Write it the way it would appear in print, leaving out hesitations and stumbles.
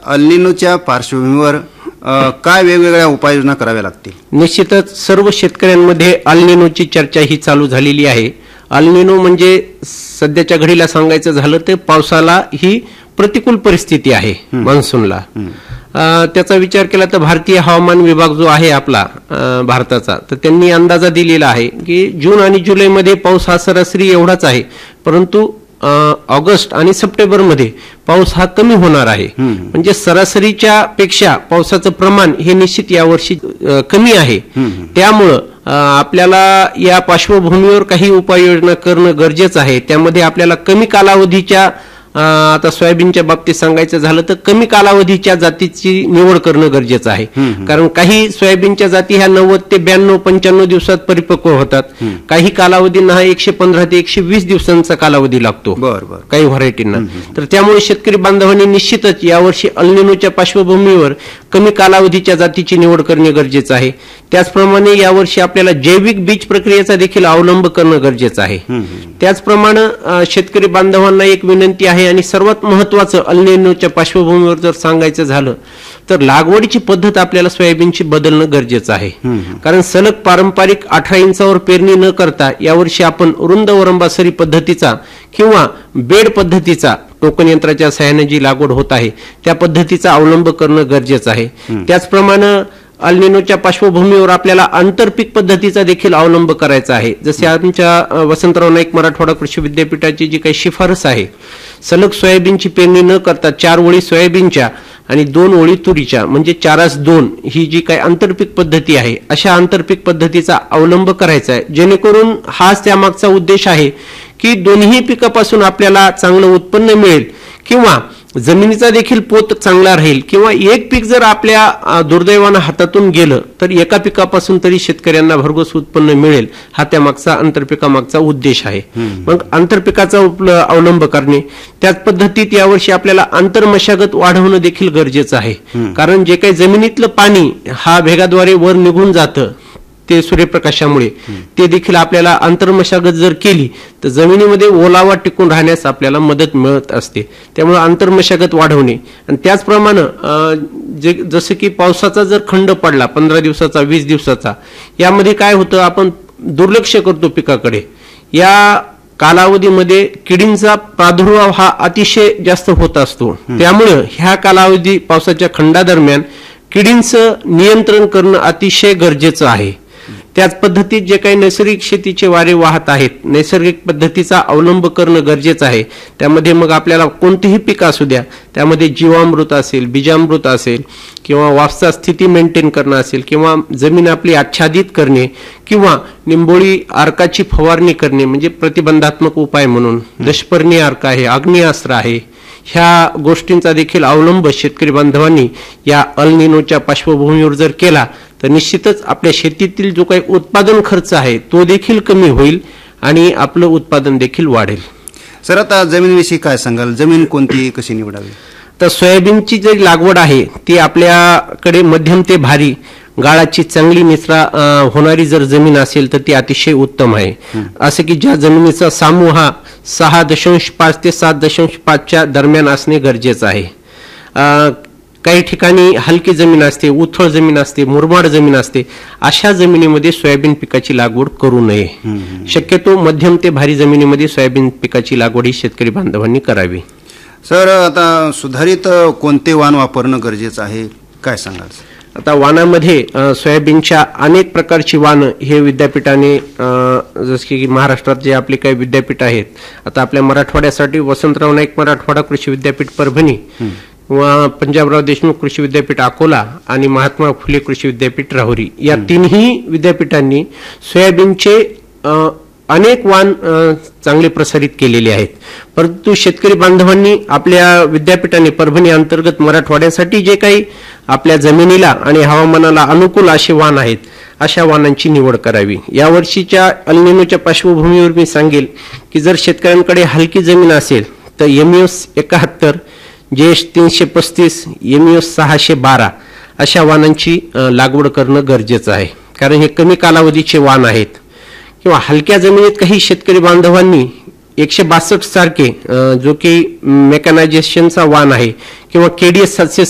अल निनोच्या पार्श्वभूमीवर काय वेगवेगळ्या उपाययोजना कराव्या लागतील? निश्चितच सर्व शेतकऱ्यांमध्ये अल निनोची चर्चा ही चालू झालेली आहे. अल निनो म्हणजे सध्याच्या घडीला सांगायचं झालं तर पावसाला ही प्रतिकूल परिस्थिती आहे मान्सूनला. त्याचा विचार केला तर भारतीय हवामान विभाग जो आहे आपला भारताचा, तर त्यांनी अंदाजा दिलेला आहे की जून आणि जुलैमध्ये पाऊस हा सरासरी एवढाच आहे, परंतु ऑगस्ट आणि सप्टेंबरमध्ये पाऊस हा कमी होणार आहे. म्हणजे सरासरीच्या पेक्षा पावसाचं प्रमाण हे निश्चित यावर्षी कमी आहे. त्यामुळं आपल्याला या पार्श्वभूमीवर काही उपाययोजना करणं गरजेचं आहे. त्यामध्ये आपल्याला कमी कालावधीच्या आता सोयाबीनच्या बाबतीत सांगायचं झालं तर कमी कालावधीच्या जातीची निवड करणं गरजेचं आहे. कारण काही सोयाबीनच्या जाती ह्या 90 ते 92 95 दिवसात परिपक्व होतात. काही कालावधींना 115 ते 120 दिवसांचा कालावधी लागतो काही व्हरायटींना. तर त्यामुळे शेतकरी बांधवांनी निश्चितच यावर्षी अल निनोच्या पार्श्वभूमीवर कमी कालावधीच्या जातीची निवड करणे गरजेचं आहे. त्याचप्रमाणे यावर्षी आपल्याला जैविक बीज प्रक्रियेचा देखील अवलंब करणं गरजेचं आहे. त्याचप्रमाणे शेतकरी बांधवांना एक विनंती आहे आणि सर्वात महत्वाचं अल निनोच्या पार्श्वभूमीवर जर सांगायचं झालं तर लागवडीची पद्धत आपल्याला सोयाबीनची बदलणं गरजेचं आहे. कारण सलग पारंपरिक 18 इंचावर पेरणी न करता यावर्षी आपण रुंद वरंबासरी पद्धतीचा किंवा बेड पद्धतीचा टोकन यंत्राच्या सहाय्याने जी लागवड होत आहे त्या पद्धतीचा अवलंब करणं गरजेचं आहे. त्याचप्रमाणे अल निनोच्या पार्श्वभूमीवर आपल्याला आंतरपीक पद्धतीचा देखील अवलंब करायचा आहे. जसे आमच्या वसंतराव नाईक मराठवाडा कृषी विद्यापीठाची जी काही शिफारस आहे, सलग सोयाबीनची पेरणी न करता 4 ओळी सोयाबीनच्या आणि 2 ओळी तुरीच्या म्हणजे 4:2 ही जी काही आंतरपीक पद्धती आहे, अशा आंतरपीक पद्धतीचा अवलंब करायचा आहे. जेणेकरून हाच त्यामागचा उद्देश आहे की दोन्ही पिकापासून आपल्याला चांगलं उत्पन्न मिळेल किंवा जमिनीचा देखील पोत चांगला राहील, किंवा एक पीक जर आपल्या दुर्दैवानं हातातून गेलं तर एका पिकापासून तरी शेतकऱ्यांना भरघोस उत्पन्न मिळेल, हा त्यामागचा आंतरपिकामागचा उद्देश आहे. मग आंतरपिकाचा अवलंब करणे, त्याच पद्धतीत यावर्षी आपल्याला आंतरमशागत वाढवणं देखील गरजेचं आहे. कारण जे काही जमिनीतलं पाणी हा भेगाद्वारे वर निघून जातं ते सूर्यप्रकाशामुळे, ते देखील आपल्याला आंतरमशागत जर केली तर जमिनीमध्ये ओलावा टिकून राहण्यास आपल्याला मदत मिळत असते. त्यामुळे आंतरमशागत वाढवणे आणि त्याचप्रमाणे जसं की पावसाचा जर खंड पडला 15 दिवसाचा 20 दिवसाचा, यामध्ये काय होतं, आपण दुर्लक्ष करतो पिकाकडे. या कालावधीमध्ये किडींचा प्रादुर्भाव हा अतिशय जास्त होत असतो. त्यामुळे ह्या कालावधी पावसाच्या खंडादरम्यान किडींचं नियंत्रण करणं अतिशय गरजेचं आहे. त्याच पद्धतीत जे काही नैसर्गिक शेतीचे वारे वाहत आहेत, नैसर्गिक पद्धतीचा अवलंब करणं गरजेचं आहे. त्यामध्ये मग आपल्याला कोणतेही पीक असू द्या, त्यामध्ये जीवामृत असेल, बीजामृत असेल, किंवा वाफसा स्थिती मेंटेन करणं असेल, किंवा जमीन आपली आच्छादित करणे, किंवा निंबोळी अर्काची फवारणी करणे म्हणजे प्रतिबंधात्मक उपाय म्हणून, दशपर्णी अर्क आहे, आग्नेयास्त्र आहे, ह्या गोष्टींचा देखील अवलंब शेतकरी बांधवांनी या अल निनोच्या पार्श्वभूमीवर जर केला तर निश्चितच आपल्या शेतीतील जो काही उत्पादन खर्च आहे तो देखील कमी होईल आणि आपलं उत्पादन देखील वाढेल. सर, आता जमिनीविषयी काय सांगाल? जमीन कोणती कशी निवडावी? तर सोयाबीनची जी लागवड आहे ती आपल्याकडे मध्यम ते भारी गाळाची चांगली निचरा होणारी जर जमीन असेल तर ती अतिशय उत्तम आहे. असं की ज्या जमिनीचा समूह हा 6.5 ते 7.5च्या दरम्यान असणे गरजेचं आहे. काही ठिकाणी हलकी जमीन असते, उथळ जमीन असते, मुरमाड जमीन असते, अशा जमिनीमध्ये सोयाबीन पिकाची लागवड करू नये. शक्यतो मध्यम ते भारी जमिनीमध्ये सोयाबीन पिकाची लागवड ही शेतकरी बांधवांनी करावी. सर, आता सुधारित कोणते वाण वापरणं गरजेचं आहे, काय सांगाल? आता वाणामध्ये सोयाबीनच्या अनेक प्रकारची वाणं हे विद्यापीठाने, जसे की महाराष्ट्रात जे आपले काही विद्यापीठ आहेत, आता आपल्या मराठवाड्यासाठी वसंतराव नाईक मराठवाडा कृषी विद्यापीठ परभणी, किंवा पंजाबराव देशमुख कृषी विद्यापीठ अकोला आणि महात्मा फुले कृषी विद्यापीठ राहुरी, या तिन्ही विद्यापीठांनी सोयाबीनचे अनेक वाण चांगले प्रसारित केलेले आहेत. परंतु शेतकरी बांधवांनी आपल्या विद्यापीठाने परभणी अंतर्गत मराठवाड्यासाठी जे काही आपल्या जमिनीला आणि हवामानाला अनुकूल असे वाण आहेत, अशा वाणांची निवड करावी. यावर्षीच्या अल निनोच्या पार्श्वभूमीवर मी सांगेल की जर शेतकऱ्यांकडे हलकी जमीन असेल तर एमईओस 71, जेश 335, एमईओस 612 अशा वाणांची लागवड करणं गरजेचं आहे. कारण हे कमी कालावधीचे वाण आहेत. किंवा हलक्या जमिनीत काही शेतकरी बांधवांनी 162 सारखे जो की मेकॅनायझेशनचा वाण आहे, किंवा केडीएस